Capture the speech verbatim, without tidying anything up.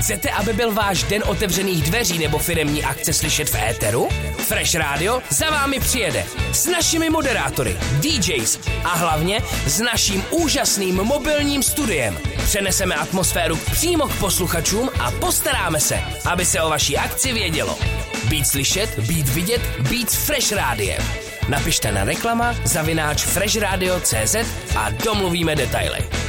Chcete, aby byl váš den otevřených dveří nebo firemní akce slyšet v éteru? Fresh Radio za vámi přijede s našimi moderátory, D Js a hlavně s naším úžasným mobilním studiem. Přeneseme atmosféru přímo k posluchačům a postaráme se, aby se o vaší akci vědělo. Být slyšet, být vidět, být s Fresh Rádiem. Napište na reklama zavináč freshradio tečka cz a domluvíme detaily.